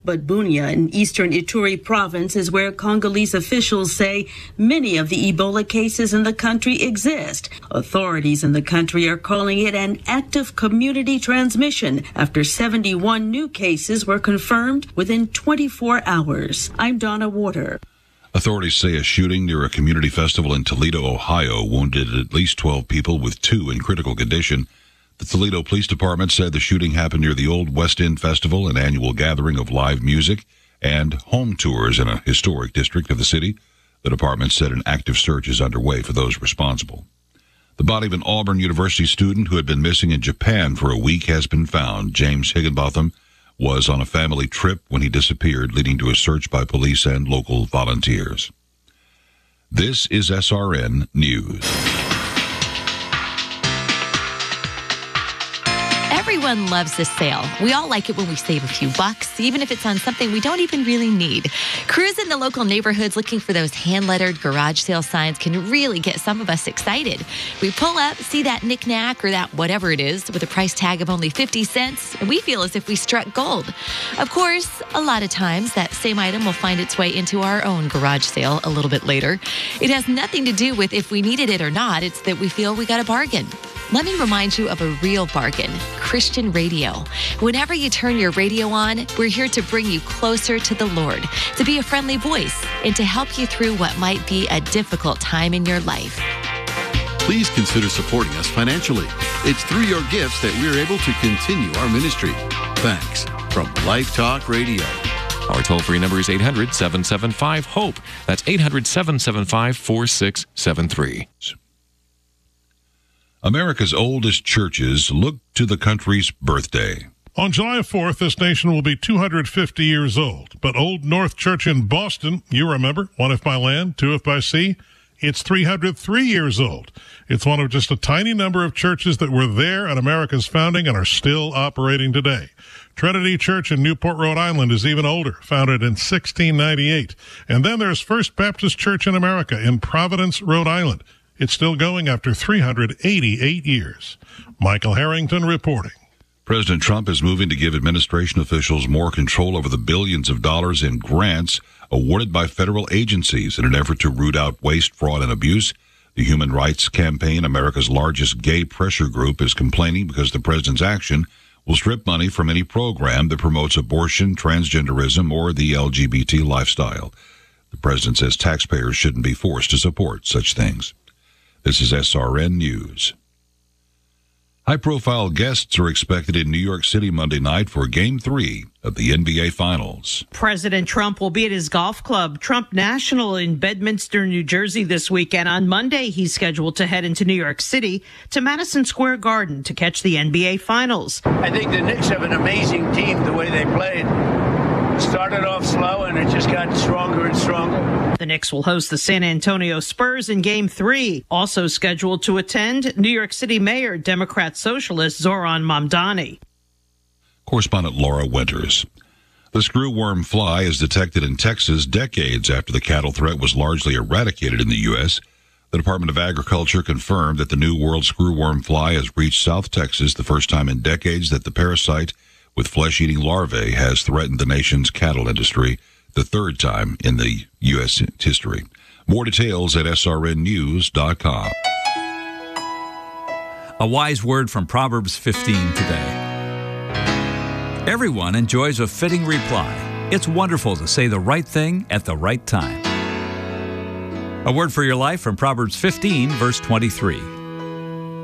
But Bunia in eastern Ituri province is where Congolese officials say many of the Ebola cases in the country exist. Authorities in the country are calling it an active community transmission after 71 new cases were confirmed within 24 hours. I'm Donna Warder. Authorities say a shooting near a community festival in Toledo, Ohio, wounded at least 12 people, with 2 in critical condition. The Toledo Police Department said the shooting happened near the Old West End Festival, an annual gathering of live music and home tours in a historic district of the city. The department said an active search is underway for those responsible. The body of an Auburn University student who had been missing in Japan for a week has been found. James Higginbotham was on a family trip when he disappeared, leading to a search by police and local volunteers. This is SRN News. Everyone loves this sale. We all like it when we save a few bucks, even if it's on something we don't even really need. Cruise in the local neighborhoods looking for those hand-lettered garage sale signs can really get some of us excited. We pull up, see that knick-knack or that whatever it is with a price tag of only 50 cents, and we feel as if we struck gold. Of course, a lot of times that same item will find its way into our own garage sale a little bit later. It has nothing to do with if we needed it or not. It's that we feel we got a bargain. Let me remind you of a real bargain, Christian radio. Whenever you turn your radio on, we're here to bring you closer to the Lord, to be a friendly voice, and to help you through what might be a difficult time in your life. Please consider supporting us financially. It's through your gifts that we're able to continue our ministry. Thanks from Life Talk Radio. Our toll-free number is 800-775-HOPE. That's 800-775-4673. America's oldest churches look to the country's birthday. On July 4th, this nation will be 250 years old. But Old North Church in Boston, you remember, one if by land, two if by sea, it's 303 years old. It's one of just a tiny number of churches that were there at America's founding and are still operating today. Trinity Church in Newport, Rhode Island is even older, founded in 1698. And then there's First Baptist Church in America in Providence, Rhode Island. It's still going after 388 years. Michael Harrington reporting. President Trump is moving to give administration officials more control over the billions of dollars in grants awarded by federal agencies in an effort to root out waste, fraud, and abuse. The Human Rights Campaign, America's largest gay pressure group, is complaining because the president's action will strip money from any program that promotes abortion, transgenderism, or the LGBT lifestyle. The president says taxpayers shouldn't be forced to support such things. This is SRN News. High-profile guests are expected in New York City Monday night for Game 3 of the NBA Finals. President Trump will be at his golf club, Trump National, in Bedminster, New Jersey this weekend. On Monday, he's scheduled to head into New York City to Madison Square Garden to catch the NBA Finals. I think the Knicks have an amazing team, the way they played. Started off slow, and it just got stronger and stronger. The Knicks will host the San Antonio Spurs in Game 3. Also scheduled to attend, New York City Mayor, Democrat Socialist Zoran Mamdani. Correspondent Laura Winters. The screwworm fly is detected in Texas decades after the cattle threat was largely eradicated in the U.S. The Department of Agriculture confirmed that the New World screwworm fly has reached South Texas, the first time in decades that the parasite with flesh-eating larvae has threatened the nation's cattle industry, the third time in the U.S. history. More details at srnnews.com. A wise word from Proverbs 15 today. Everyone enjoys a fitting reply. It's wonderful to say the right thing at the right time. A word for your life from Proverbs 15, verse 23.